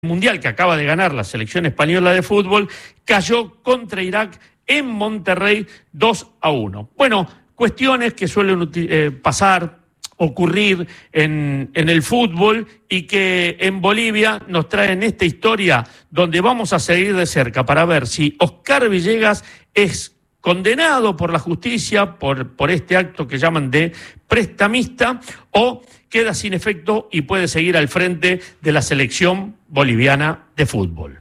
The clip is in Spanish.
Mundial que acaba de ganar la selección española de fútbol, cayó contra Irak en Monterrey 2-1. Bueno, cuestiones que suelen ocurrir en el fútbol y que en Bolivia nos traen esta historia donde vamos a seguir de cerca para ver si Oscar Villegas es condenado por la justicia por este acto que llaman de prestamista o queda sin efecto y puede seguir al frente de la selección boliviana de fútbol.